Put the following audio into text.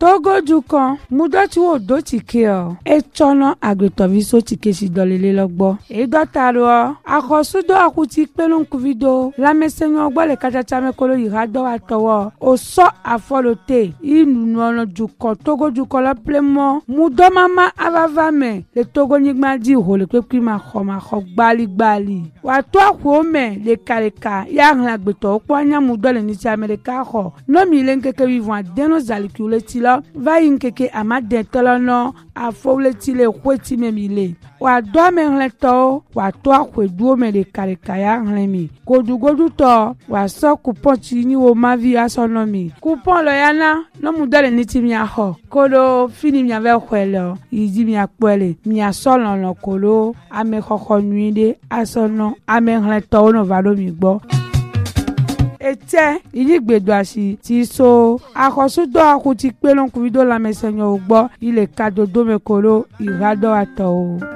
Togo dukan mudoti wo do tike o etono agbetoviso tike si dolele logbo e dotaro akosudo akuti pelun kuvido lamesenyo ogbo le kachacha mekolo irado atowo o so afolote inu ono dukan Togo dukan lo plemo mudo mama avavame le Togo nigma di ho le pepi ma kho gbali wa to akome le kaleka ya hlan agbeto opo anya mudo le ni ti America ho no mi le nkeke vivant deno zalikule ti lo va yinkeke amade tolono afowleti le kweti memile wa do me hleto wa to akwedu me le kaleka ya hlenmi godugodu to wa so coupon ti ni wo mavi asonomi coupon lo yana no mudo le ni ti mi aho kolo fini mi ave kwelo yidi mi akpele mi asolo lo kolo ame khokho nuide asono ame hleto no valo mi gbo ete iligbedo asi ti so akosudo akuti pelon kuvido la mesenyo ugbo ile kadodo mekolo irado ato.